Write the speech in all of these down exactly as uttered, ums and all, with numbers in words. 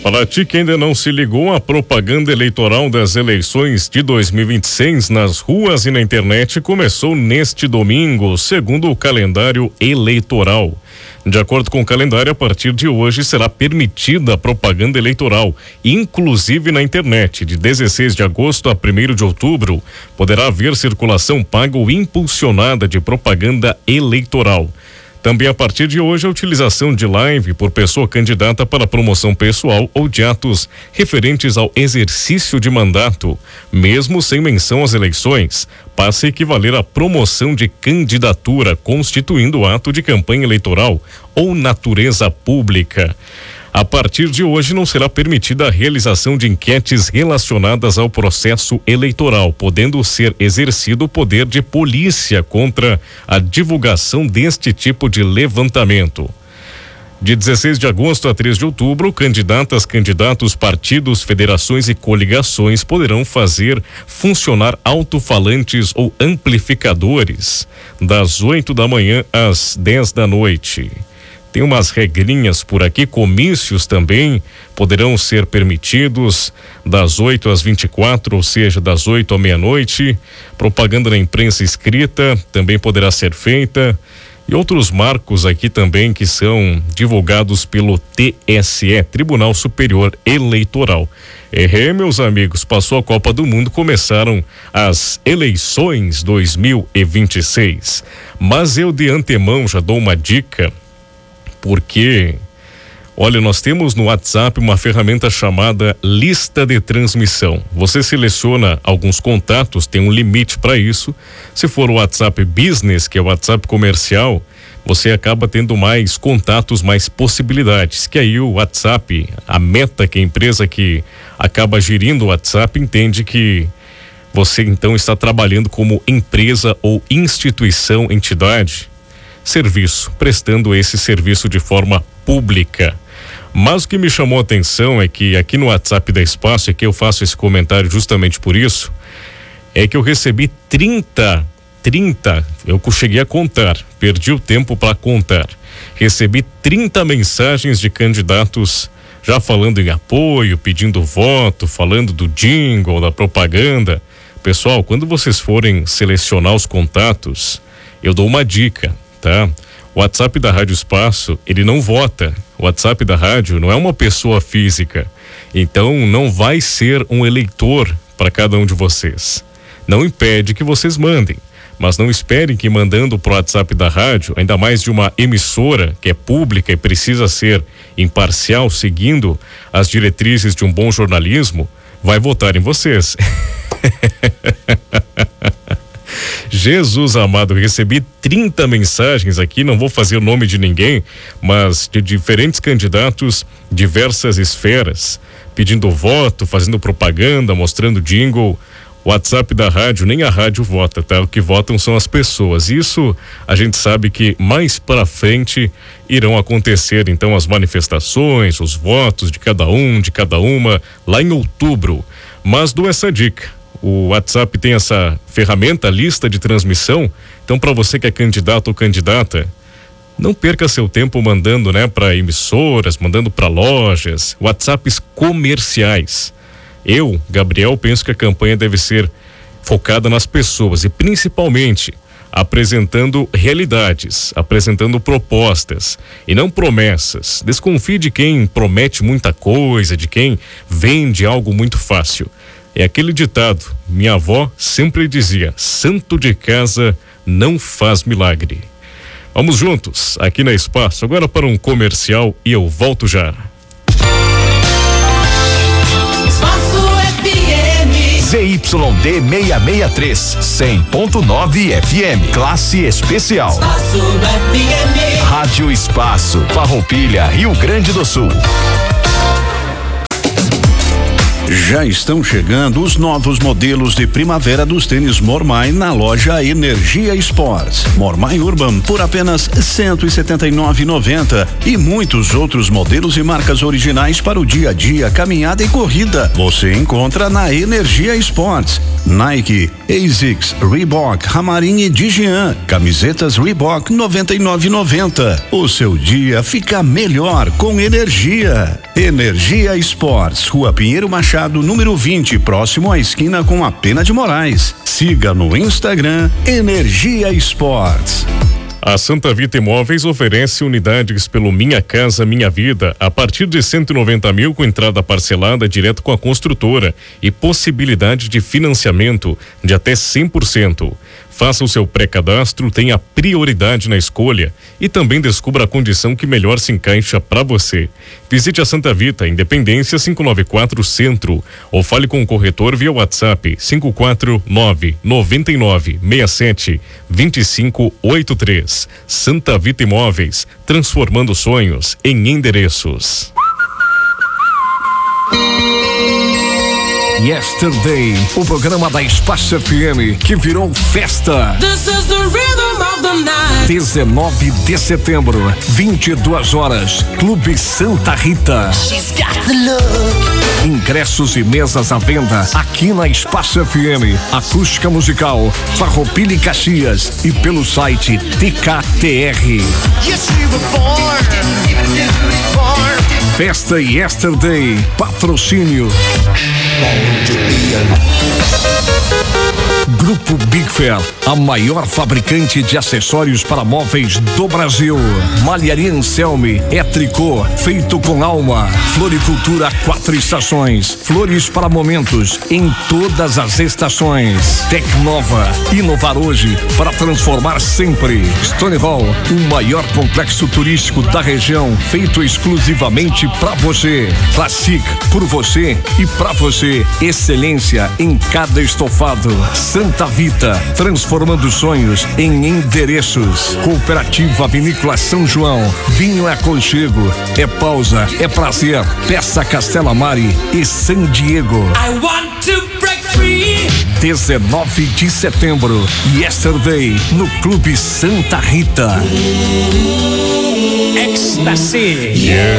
Para ti que ainda não se ligou, a propaganda eleitoral das eleições de dois mil e vinte e seis nas ruas e na internet começou neste domingo, segundo o calendário eleitoral. De acordo com o calendário, a partir de hoje será permitida a propaganda eleitoral, inclusive na internet. De dezesseis de agosto a primeiro de outubro, poderá haver circulação paga ou impulsionada de propaganda eleitoral. Também a partir de hoje, a utilização de live por pessoa candidata para promoção pessoal ou de atos referentes ao exercício de mandato, mesmo sem menção às eleições, passa a equivaler à promoção de candidatura, constituindo ato de campanha eleitoral ou natureza pública. A partir de hoje não será permitida a realização de enquetes relacionadas ao processo eleitoral, podendo ser exercido o poder de polícia contra a divulgação deste tipo de levantamento. De dezesseis de agosto a três de outubro, candidatas, candidatos, partidos, federações e coligações poderão fazer funcionar alto-falantes ou amplificadores das oito da manhã às dez da noite. Tem umas regrinhas por aqui, comícios também poderão ser permitidos das oito às vinte e quatro, ou seja, das oito à meia-noite. Propaganda na imprensa escrita também poderá ser feita. E outros marcos aqui também que são divulgados pelo T S E, Tribunal Superior Eleitoral. É, meus amigos, passou a Copa do Mundo, começaram as eleições dois mil e vinte e seis. Mas eu de antemão já dou uma dica, porque, olha, nós temos no WhatsApp uma ferramenta chamada lista de transmissão. Você seleciona alguns contatos, tem um limite para isso. Se for o WhatsApp Business, que é o WhatsApp comercial, você acaba tendo mais contatos, mais possibilidades. Que aí o WhatsApp, a Meta, que é a empresa que acaba gerindo o WhatsApp, entende que você então está trabalhando como empresa ou instituição, entidade, serviço, prestando esse serviço de forma pública. Mas o que me chamou a atenção é que aqui no WhatsApp da Espaço, e que eu faço esse comentário justamente por isso, é que eu recebi trinta, trinta, eu cheguei a contar, perdi o tempo para contar, recebi trinta mensagens de candidatos já falando em apoio, pedindo voto, falando do jingle, da propaganda. Pessoal, quando vocês forem selecionar os contatos, eu dou uma dica, tá? O WhatsApp da Rádio Espaço, ele não vota. O WhatsApp da rádio não é uma pessoa física. Então, não vai ser um eleitor para cada um de vocês. Não impede que vocês mandem, mas não esperem que mandando pro WhatsApp da rádio, ainda mais de uma emissora que é pública e precisa ser imparcial, seguindo as diretrizes de um bom jornalismo, vai votar em vocês. Jesus amado, recebi trinta mensagens aqui, não vou fazer o nome de ninguém, mas de diferentes candidatos, diversas esferas, pedindo voto, fazendo propaganda, mostrando jingle. O WhatsApp da rádio, nem a rádio vota, tá? O que votam são as pessoas. Isso a gente sabe que mais para frente irão acontecer, então, as manifestações, os votos de cada um, de cada uma, lá em outubro. Mas dou essa dica. O WhatsApp tem essa ferramenta, lista de transmissão. Então, para você que é candidato ou candidata, não perca seu tempo mandando, né, para emissoras, mandando para lojas, WhatsApps comerciais. Eu, Gabriel, penso que a campanha deve ser focada nas pessoas e principalmente apresentando realidades, apresentando propostas e não promessas. Desconfie de quem promete muita coisa, de quem vende algo muito fácil. É aquele ditado, minha avó sempre dizia, santo de casa não faz milagre. Vamos juntos, aqui na Espaço, agora para um comercial e eu volto já. Z Y D seiscentos e sessenta e três, cem ponto nove F M, classe especial. Espaço F M. Rádio Espaço, Farroupilha, Rio Grande do Sul. Já estão chegando os novos modelos de primavera dos tênis Mormai na loja Energia Sports. Mormai Urban por apenas cento e setenta e nove reais e noventa centavos e muitos outros modelos e marcas originais para o dia a dia, caminhada e corrida. Você encontra na Energia Sports. Nike, ASICS, Reebok, Ramarim e Digian. Camisetas Reebok noventa e nove e noventa. O seu dia fica melhor com energia. Energia Esportes, Rua Pinheiro Machado, número vinte, próximo à esquina com a Pena de Moraes. Siga no Instagram Energia Esportes. A Santa Vita Imóveis oferece unidades pelo Minha Casa Minha Vida a partir de cento e noventa mil com entrada parcelada direto com a construtora e possibilidade de financiamento de até cem por cento. Faça o seu pré-cadastro, tenha prioridade na escolha e também descubra a condição que melhor se encaixa para você. Visite a Santa Vita, Independência quinhentos e noventa e quatro Centro, ou fale com o corretor via WhatsApp cinco quatro nove nove nove seis sete dois cinco oito três. Santa Vita Imóveis, transformando sonhos em endereços. Yesterday, o programa da Espaço F M que virou festa. This is the rhythm of the night. dezenove de setembro, vinte e duas horas, Clube Santa Rita. She's got the look. Ingressos e mesas à venda aqui na Espaço F M, Acústica Musical, Farroupilha e Caxias e pelo site T K T R. Yes, you were born. born. Festa Yesterday, patrocínio Grupo Big Fair, a maior fabricante de acessórios para móveis do Brasil. Malharia Anselme é tricô feito com alma. Floricultura quatro estações, flores para momentos em todas as estações. Tecnova, inovar hoje para transformar sempre. Stone Hall, o maior complexo turístico da região, feito exclusivamente para você. Classic, por você e para você. Excelência em cada estofado. Santa Vita, transformando sonhos em endereços. Cooperativa Vinícola São João. Vinho é aconchego, é pausa, é prazer. Peça Castela Mari e San Diego. I want to break free. dezenove de setembro, Yesterday, no Clube Santa Rita. Ecstasy.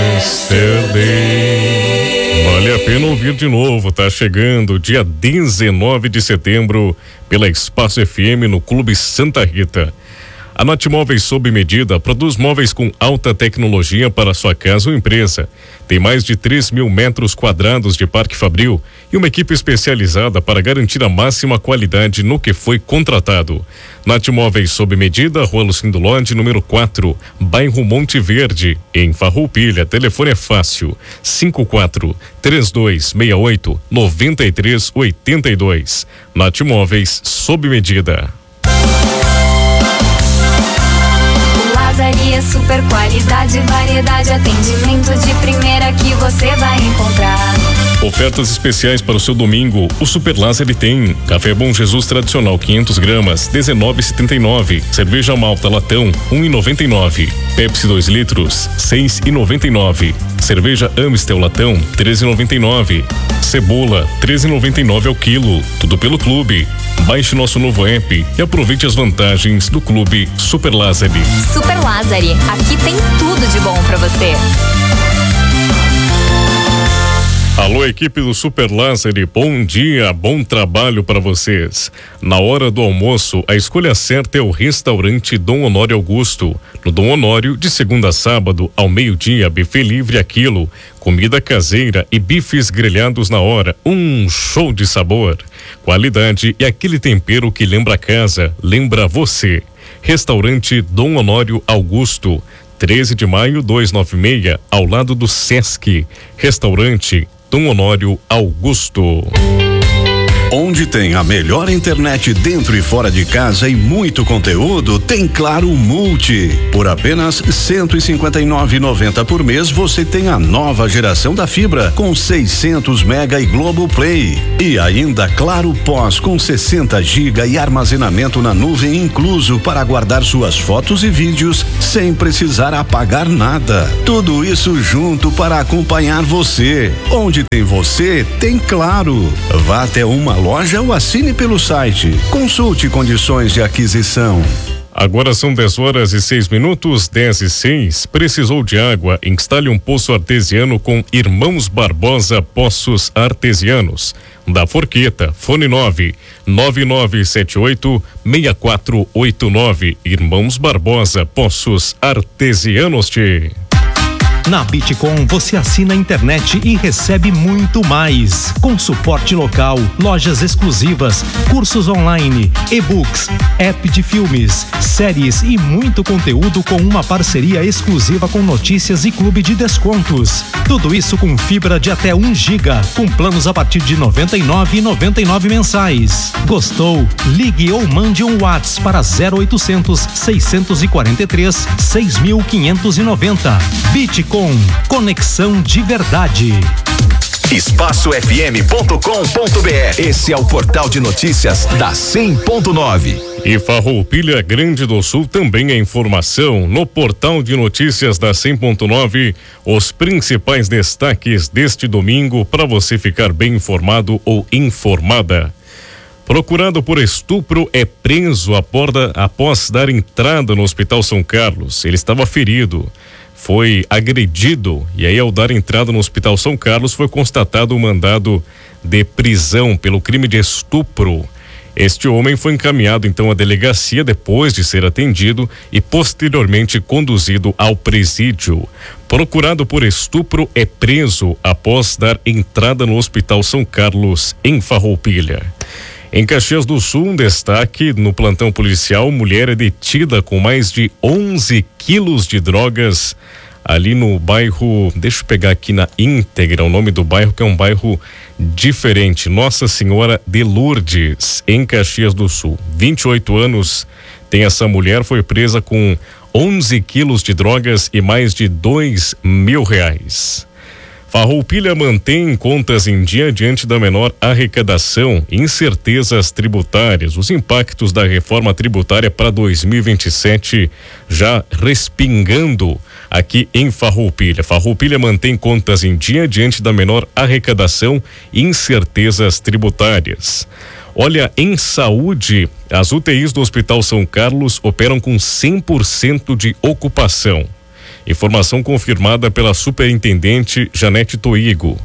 Yesterday. Vale a pena ouvir de novo, tá chegando dia dezenove de setembro pela Espaço F M no Clube Santa Rita. A Norte Móveis sob medida produz móveis com alta tecnologia para sua casa ou empresa. Tem mais de três mil metros quadrados de parque fabril e uma equipe especializada para garantir a máxima qualidade no que foi contratado. Norte Móveis sob medida, Rua Lucindo Lodi, número quatro, bairro Monte Verde, em Farroupilha. Telefone é fácil, cinco quatro três dois seis oito nove três oito dois. Norte Móveis sob medida. Lazaria, super qualidade, variedade, atendimento de primeira que você vai encontrar. Ofertas especiais para o seu domingo. O Super Lázaro tem café Bom Jesus tradicional quinhentas gramas, dezenove e setenta e nove. Cerveja Malta latão, um e noventa e nove. Pepsi dois litros, seis e noventa e nove. Cerveja Amstel latão, treze e noventa e nove. Cebola, treze e noventa e nove ao quilo. Tudo pelo clube. Baixe nosso novo app e aproveite as vantagens do Clube Super Lázaro. Super Lázaro, aqui tem tudo de bom pra você. Alô, equipe do Super Lázaro, bom dia, bom trabalho para vocês. Na hora do almoço, a escolha certa é o restaurante Dom Honório Augusto. No Dom Honório, de segunda a sábado, ao meio-dia, buffet livre a quilo, comida caseira e bifes grelhados na hora. Um show de sabor, qualidade e aquele tempero que lembra casa, lembra você. Restaurante Dom Honório Augusto, treze de maio, duzentos e noventa e seis, ao lado do Sesc. Restaurante Dom Honório Augusto. Onde tem a melhor internet dentro e fora de casa e muito conteúdo, tem Claro Multi. Por apenas cento e cinquenta e nove reais e noventa centavos por mês, você tem a nova geração da fibra com seiscentos mega e Globo Play. E ainda Claro Pós com sessenta gigas e armazenamento na nuvem incluso para guardar suas fotos e vídeos sem precisar apagar nada. Tudo isso junto para acompanhar você. Onde tem você, tem Claro. Vá até uma loja ou assine pelo site. Consulte condições de aquisição. Agora são dez horas e seis minutos, dez e seis. Precisou de água? Instale um poço artesiano com Irmãos Barbosa Poços Artesianos. Da Forqueta, fone nove nove nove sete oito seis quatro oito nove. Irmãos Barbosa Poços Artesianos. -te. Na Bitcom você assina a internet e recebe muito mais. Com suporte local, lojas exclusivas, cursos online, e-books, app de filmes, séries e muito conteúdo com uma parceria exclusiva com notícias e clube de descontos. Tudo isso com fibra de até um giga, com planos a partir de noventa e nove reais e noventa e nove mensais. Gostou? Ligue ou mande um WhatsApp para zero oitocentos, seiscentos e quarenta e três, seis mil quinhentos e noventa. Bitcom. Com conexão de verdade. espaço f m ponto com ponto b r. Esse é o portal de notícias da cem ponto nove. E Farroupilha Grande do Sul também é informação. No portal de notícias da cem ponto nove, os principais destaques deste domingo para você ficar bem informado ou informada. Procurado por estupro é preso após dar entrada no Hospital São Carlos. Ele estava ferido. Foi agredido e aí ao dar entrada no Hospital São Carlos foi constatado um mandado de prisão pelo crime de estupro. Este homem foi encaminhado então à delegacia depois de ser atendido e posteriormente conduzido ao presídio. Procurado por estupro é preso após dar entrada no Hospital São Carlos em Farroupilha. Em Caxias do Sul, um destaque no plantão policial: mulher é detida com mais de onze quilos de drogas ali no bairro, deixa eu pegar aqui na íntegra o nome do bairro, que é um bairro diferente, Nossa Senhora de Lourdes, em Caxias do Sul. vinte e oito anos tem essa mulher, foi presa com onze quilos de drogas e mais de dois mil reais. Farroupilha mantém contas em dia diante da menor arrecadação e incertezas tributárias. Os impactos da reforma tributária para dois mil e vinte e sete já respingando aqui em Farroupilha. Farroupilha mantém contas em dia diante da menor arrecadação e incertezas tributárias. Olha, em saúde, as U T Is do Hospital São Carlos operam com cem por cento de ocupação. Informação confirmada pela superintendente Janete Toigo.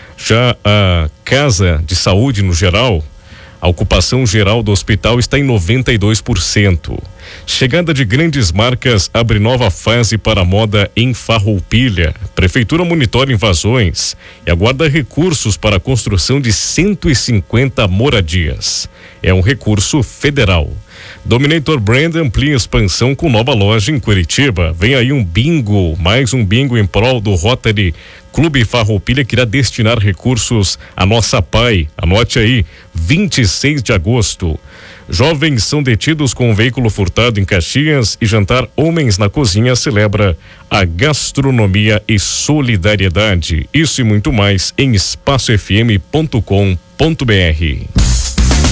Já a Casa de Saúde no geral, a ocupação geral do hospital está em noventa e dois por cento. Chegada de grandes marcas abre nova fase para a moda em Farroupilha. Prefeitura monitora invasões e aguarda recursos para a construção de cento e cinquenta moradias. É um recurso federal. Dominator Brand amplia expansão com nova loja em Curitiba. Vem aí um bingo, mais um bingo em prol do Rotary Clube Farroupilha, que irá destinar recursos à nossa P A I. Anote aí, vinte e seis de agosto. Jovens são detidos com um veículo furtado em Caxias e jantar Homens na Cozinha celebra a gastronomia e solidariedade. Isso e muito mais em espaço f m ponto com ponto b r.